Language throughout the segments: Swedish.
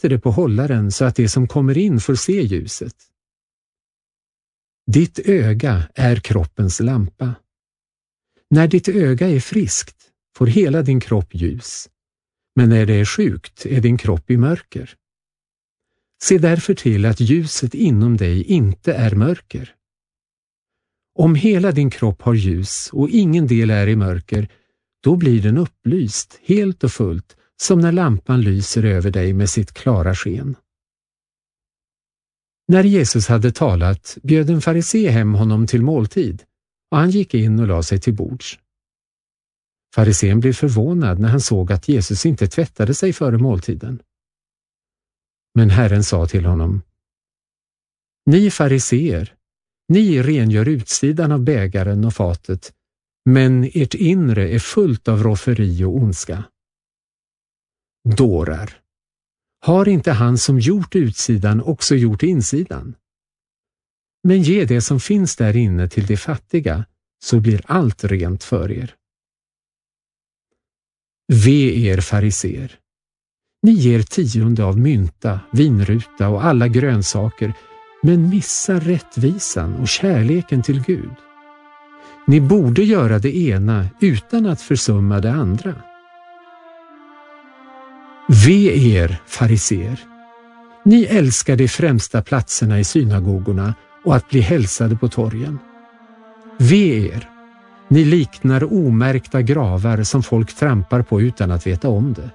sätter det på hållaren så att det som kommer in får se ljuset. Ditt öga är kroppens lampa. När ditt öga är friskt får hela din kropp ljus, men när det är sjukt är din kropp i mörker. Se därför till att ljuset inom dig inte är mörker. Om hela din kropp har ljus och ingen del är i mörker, då blir den upplyst helt och fullt som när lampan lyser över dig med sitt klara sken. När Jesus hade talat bjöd en farisé hem honom till måltid och han gick in och la sig till bords. Farisén blev förvånad när han såg att Jesus inte tvättade sig före måltiden. Men Herren sa till honom: Ni fariseer, ni rengör utsidan av bägaren och fatet, men ert inre är fullt av rofferi och ondska. Dårar! Har inte han som gjort utsidan också gjort insidan? Men ge det som finns där inne till de fattiga, så blir allt rent för er. Ve er fariseer! Ni ger 10 av mynta, vinruta och alla grönsaker, men missar rättvisan och kärleken till Gud. Ni borde göra det ena utan att försumma det andra. Ve er fariseer! Ni älskar de främsta platserna i synagogorna och att bli hälsade på torgen. Ve er! Ni liknar omärkta gravar som folk trampar på utan att veta om det.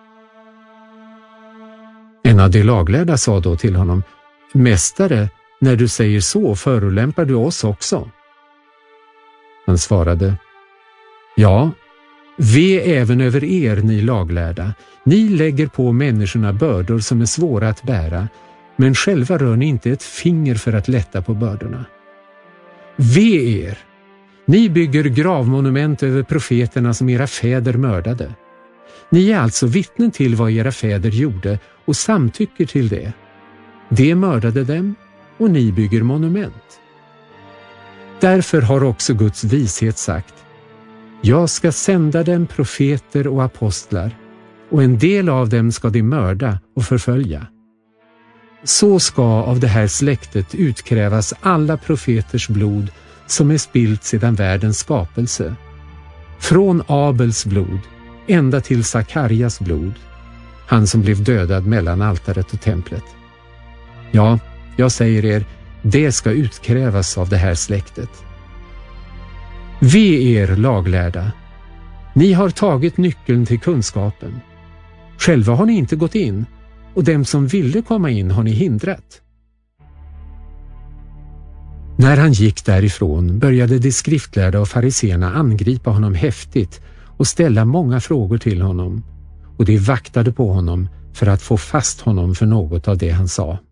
En av de laglärda sa då till honom: Mästare, när du säger så förolämpar du oss också. Han svarade: Ja, ve även över er, ni laglärda. Ni lägger på människorna bördor som är svåra att bära, men själva rör ni inte ett finger för att lätta på bördorna. Ve er! Ni bygger gravmonument över profeterna som era fäder mördade. Ni är alltså vittnen till vad era fäder gjorde och samtycker till det. De mördade dem och ni bygger monument. Därför har också Guds vishet sagt: Jag ska sända dem profeter och apostlar, och en del av dem ska de mörda och förfölja. Så ska av det här släktet utkrävas alla profeters blod som är spilt sedan världens skapelse. Från Abels blod ända till Sakarias blod, han som blev dödad mellan altaret och templet. Ja, jag säger er, det ska utkrävas av det här släktet. Ve er laglärda! Ni har tagit nyckeln till kunskapen. Själva har ni inte gått in, och dem som ville komma in har ni hindrat. När han gick därifrån började de skriftlärda och fariseerna angripa honom häftigt och ställa många frågor till honom, och de vaktade på honom för att få fast honom för något av det han sa.